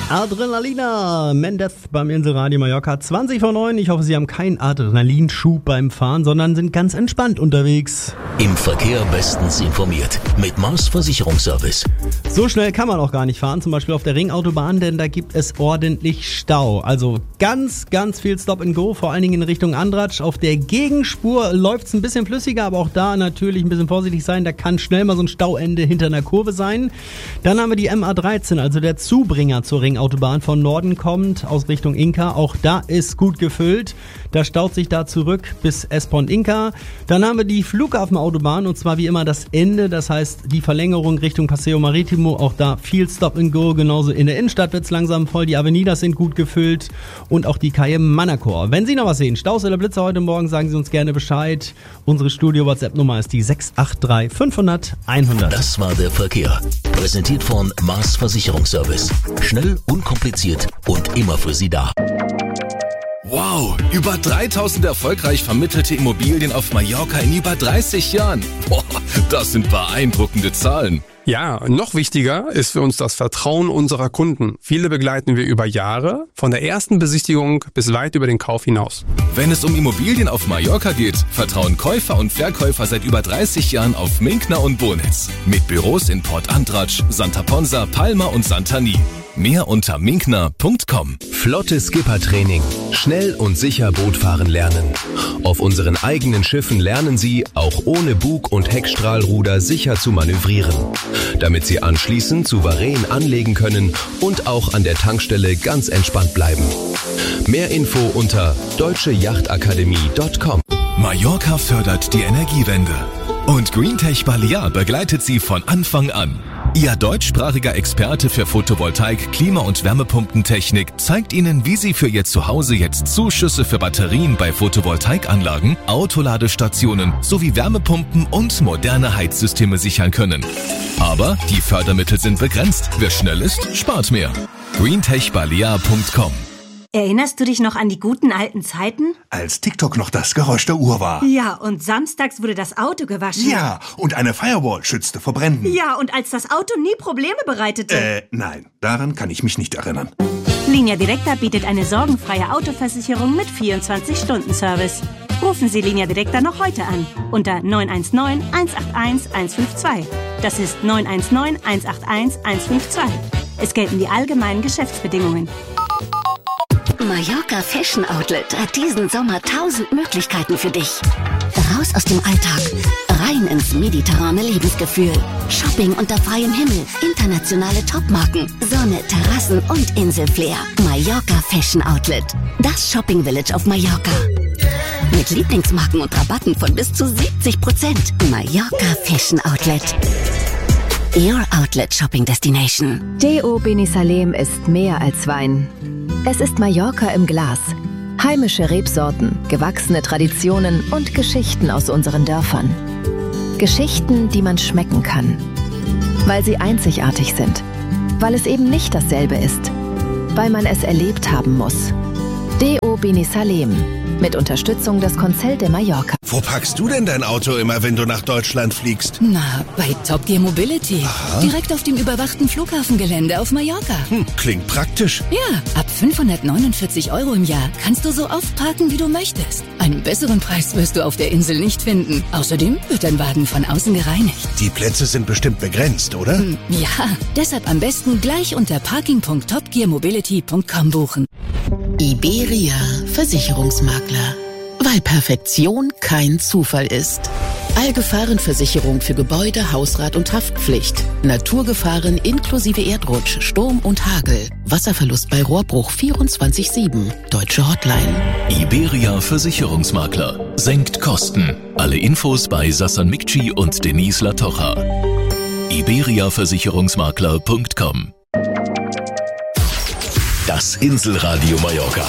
Adrenalina, Mendez beim Inselradio Mallorca, 20 vor 9. Ich hoffe, Sie haben keinen Adrenalinschub beim Fahren, sondern sind ganz entspannt unterwegs. Im Verkehr bestens informiert mit Mars Versicherungsservice. So schnell kann man auch gar nicht fahren, zum Beispiel auf der Ringautobahn, denn da gibt es ordentlich Stau. Also ganz viel Stop and Go, vor allen Dingen in Richtung Andratsch. Auf der Gegenspur läuft es ein bisschen flüssiger, aber auch da natürlich ein bisschen vorsichtig sein. Da kann schnell mal so ein Stauende hinter einer Kurve sein. Dann haben wir die MA13, also der Zubringer zur Ringautobahn von Norden kommt, aus Richtung Inka. Auch da ist gut gefüllt. Da staut sich da zurück bis Espont-Inka. Dann haben wir die Flughafenautobahn und zwar wie immer das Ende, das heißt die Verlängerung Richtung Paseo Maritimo. Auch da viel Stop and Go, genauso in der Innenstadt wird es langsam voll. Die Avenidas sind gut gefüllt und auch die Calle Manacor. Wenn Sie noch was sehen, Staus oder Blitzer heute Morgen, sagen Sie uns gerne Bescheid. Unsere Studio-WhatsApp-Nummer ist die 683 500 100. Das war der Verkehr. Präsentiert von Mars Versicherungsservice. Schnell, unkompliziert und immer für Sie da. Wow, über 3000 erfolgreich vermittelte Immobilien auf Mallorca in über 30 Jahren. Boah, das sind beeindruckende Zahlen. Ja, noch wichtiger ist für uns das Vertrauen unserer Kunden. Viele begleiten wir über Jahre, von der ersten Besichtigung bis weit über den Kauf hinaus. Wenn es um Immobilien auf Mallorca geht, vertrauen Käufer und Verkäufer seit über 30 Jahren auf Minkner und Bonitz. Mit Büros in Port Andratsch, Santa Ponsa, Palma und Santani. Mehr unter minkner.com. Flotte Skippertraining. Schnell und sicher Boot fahren lernen. Auf unseren eigenen Schiffen lernen Sie, auch ohne Bug- und Heckstrahlruder sicher zu manövrieren, damit Sie anschließend souverän anlegen können und auch an der Tankstelle ganz entspannt bleiben. Mehr Info unter deutscheJachtakademie.com. Mallorca fördert die Energiewende. Und GreenTech Balear begleitet Sie von Anfang an. Ihr deutschsprachiger Experte für Photovoltaik, Klima- und Wärmepumpentechnik zeigt Ihnen, wie Sie für Ihr Zuhause jetzt Zuschüsse für Batterien bei Photovoltaikanlagen, Autoladestationen sowie Wärmepumpen und moderne Heizsysteme sichern können. Aber die Fördermittel sind begrenzt. Wer schnell ist, spart mehr. GreenTechBalea.com. Erinnerst du dich noch an die guten alten Zeiten? Als TikTok noch das Geräusch der Uhr war. Ja, und samstags wurde das Auto gewaschen. Ja, und eine Firewall schützte vor Bränden. Ja, und als das Auto nie Probleme bereitete. Nein, daran kann ich mich nicht erinnern. Linia Directa bietet eine sorgenfreie Autoversicherung mit 24-Stunden-Service. Rufen Sie Linia Directa noch heute an unter 919 181 152. Das ist 919 181 152. Es gelten die allgemeinen Geschäftsbedingungen. Mallorca Fashion Outlet hat diesen Sommer 1000 Möglichkeiten für dich. Raus aus dem Alltag, rein ins mediterrane Lebensgefühl. Shopping unter freiem Himmel, internationale Topmarken, Sonne, Terrassen und Inselflair. Mallorca Fashion Outlet, das Shopping Village auf Mallorca. Mit Lieblingsmarken und Rabatten von bis zu 70%. Mallorca Fashion Outlet. Your Outlet Shopping Destination. DO Beni Salem ist mehr als Wein. Es ist Mallorca im Glas. Heimische Rebsorten, gewachsene Traditionen und Geschichten aus unseren Dörfern. Geschichten, die man schmecken kann. Weil sie einzigartig sind. Weil es eben nicht dasselbe ist. Weil man es erlebt haben muss. DO Beni Salem. Mit Unterstützung des Consell de Mallorca. Wo packst du denn dein Auto immer, wenn du nach Deutschland fliegst? Na, bei Top Gear Mobility. Aha. Direkt auf dem überwachten Flughafengelände auf Mallorca. Klingt praktisch. Ja, ab 549 € im Jahr kannst du so oft parken, wie du möchtest. Einen besseren Preis wirst du auf der Insel nicht finden. Außerdem wird dein Wagen von außen gereinigt. Die Plätze sind bestimmt begrenzt, oder? Ja, deshalb am besten gleich unter parking.topgearmobility.com buchen. Iberia Versicherungsmakler. Weil Perfektion kein Zufall ist. Allgefahrenversicherung für Gebäude, Hausrat und Haftpflicht. Naturgefahren inklusive Erdrutsch, Sturm und Hagel. Wasserverlust bei Rohrbruch 24/7. Deutsche Hotline. Iberia Versicherungsmakler. Senkt Kosten. Alle Infos bei Sassan Mikci und Denise Latocha. iberiaversicherungsmakler.com. Das Inselradio Mallorca.